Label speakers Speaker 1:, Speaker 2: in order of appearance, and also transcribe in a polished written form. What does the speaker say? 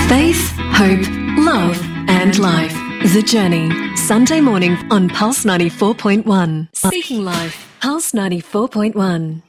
Speaker 1: Faith, hope, love and life. The Journey. Sunday morning on Pulse 94.1. Seeking Life. Pulse 94.1.